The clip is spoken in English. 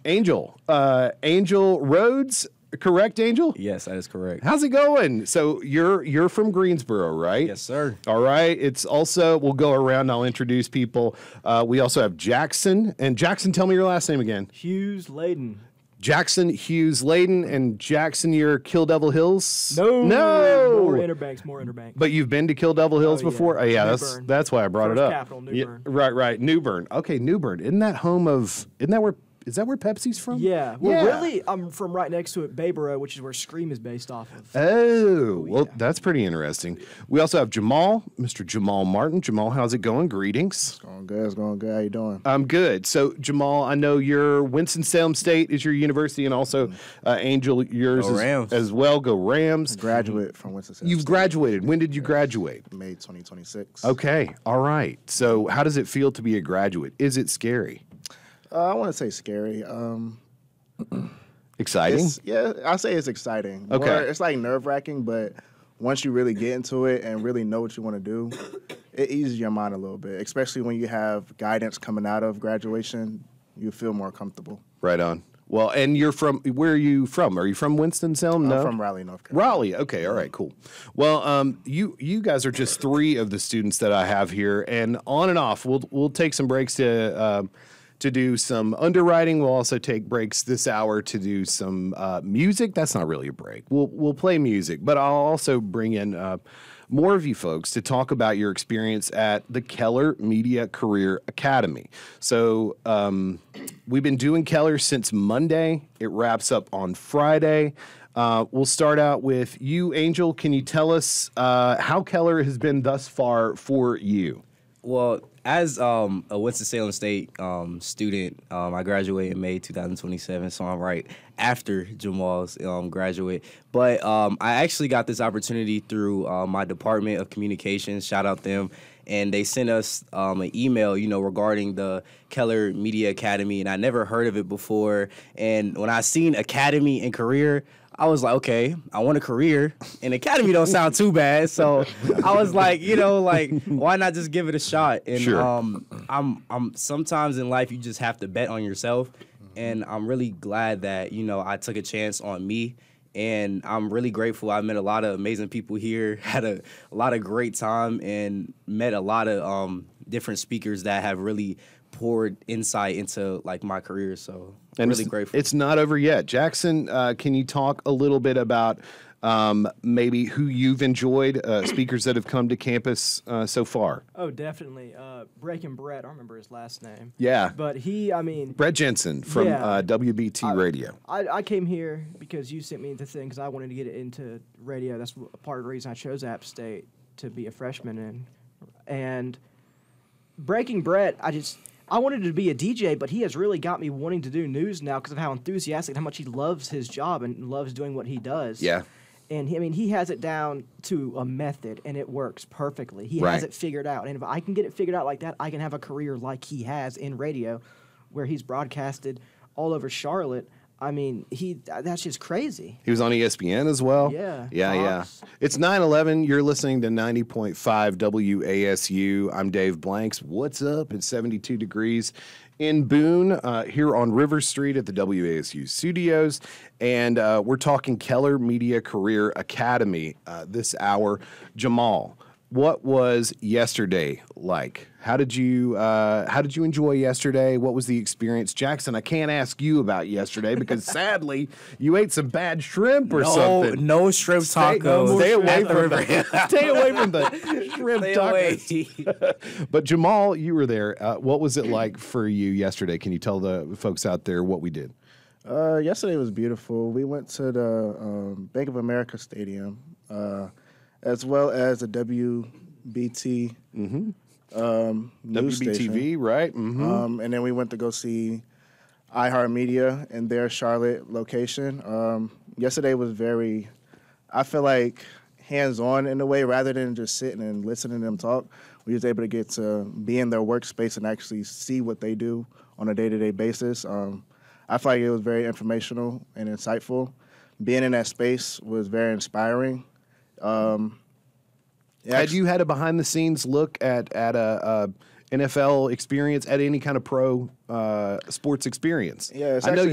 Angel. Angel Rhodes, correct, Angel? Yes, that is correct. How's it going? So you're from Greensboro, right? Yes, sir. All right. It's also, we'll go around. I'll introduce people. We also have Jackson. And Jackson, tell me your last name again. Hughes Layden. Jackson Hughes Layden. And Jackson, you're Kill Devil Hills? No. No. More Interbanks. But you've been to Kill Devil Hills Oh, yeah. before? Oh, yeah, New that's why I brought it First up. capital, New Yeah, Bern. right. New Bern. Okay, New Bern. Isn't that where Pepsi's from? Yeah. Well, really, I'm from right next to it, Bayboro, which is where Scream is based off of. Oh, well, yeah. that's pretty interesting. We also have Jamal, Mr. Jamal Martin. Jamal, how's it going? Greetings. It's going good. How you doing? I'm good. So, Jamal, I know your Winston-Salem State is your university, and also Angel, yours Go Rams. as well. Go Rams. Graduate from Winston-Salem. You've graduated. When did you graduate? May 2026. Okay. All right. So, how does it feel to be a graduate? Is it scary? I want to say scary. Exciting? I say it's exciting. Okay. It's like nerve-wracking, but once you really get into it and really know what you want to do, it eases your mind a little bit, especially when you have guidance coming out of graduation. You feel more comfortable. Right on. Well, and where are you from? Are you from Winston-Salem? No? I'm from Raleigh, North Carolina. Raleigh. Okay. All right. Cool. Well, you guys are just three of the students that I have here, and on and off. We'll take some breaks to do some underwriting. We'll also take breaks this hour to do some music. That's not really a break. We'll play music, but I'll also bring in more of you folks to talk about your experience at the Keller Media Career Academy. So we've been doing Keller since Monday. It wraps up on Friday. We'll start out with you, Angel. Can you tell us how Keller has been thus far for you? Well, as a Winston-Salem State student, I graduated in May 2027, so I'm right after Jamal's graduate. But I actually got this opportunity through my Department of Communications. Shout out them. And they sent us an email, regarding the Keller Media Academy, and I never heard of it before. And when I seen Academy and Career, I was like, okay, I want a career, and Academy don't sound too bad. So I was like, why not just give it a shot? And sure. I'm sometimes in life you just have to bet on yourself, and I'm really glad that I took a chance on me, and I'm really grateful. I met a lot of amazing people here, had a lot of great time, and met a lot of different speakers that have really poured insight into my career. So I'm really grateful. It's not over yet. Jackson, can you talk a little bit about maybe who you've enjoyed, speakers that have come to campus so far? Oh, definitely. Breaking Brett, I remember his last name. Yeah. But Brett Jensen from Yeah. WBT Radio. I came here because you sent me the thing because I wanted to get into radio. That's part of the reason I chose App State to be a freshman in. And Breaking Brett, I wanted to be a DJ, but he has really got me wanting to do news now because of how enthusiastic and how much he loves his job and loves doing what he does. Yeah. And he has it down to a method, and it works perfectly. He has it figured out. And if I can get it figured out like that, I can have a career like he has in radio, where he's broadcasted all over Charlotte. That's just crazy. He was on ESPN as well. Yeah. Yeah. Fox. It's 9/11. You're listening to 90.5 WASU. I'm Dave Blanks. What's up? It's 72 degrees in Boone, here on River Street at the WASU studios. And we're talking Keller Media Career Academy this hour. Jamal, what was yesterday like? How did you enjoy yesterday? What was the experience? Jackson, I can't ask you about yesterday because sadly you ate some bad shrimp or something. No shrimp tacos. Stay away from the shrimp tacos. But Jamal, you were there. What was it like for you yesterday? Can you tell the folks out there what we did? Yesterday was beautiful. We went to the Bank of America Stadium, as well as the WBT news WBTV, station. right? Mm-hmm. And then we went to go see iHeartMedia in their Charlotte location. Yesterday was I feel like, hands-on in a way, rather than just sitting and listening to them talk. We was able to get to be in their workspace and actually see what they do on a day-to-day basis. I feel like it was very informational and insightful. Being in that space was very inspiring. Had you had a behind-the-scenes look at a NFL experience, at any kind of pro sports experience? Yeah, it's I know